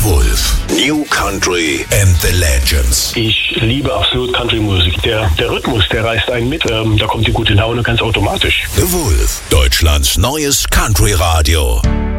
Wolf. New Country and the Legends. Ich liebe absolut Country-Musik. Der Rhythmus, der reißt einen mit. Da kommt die gute Laune ganz automatisch. The Wolf, Deutschlands neues Country-Radio.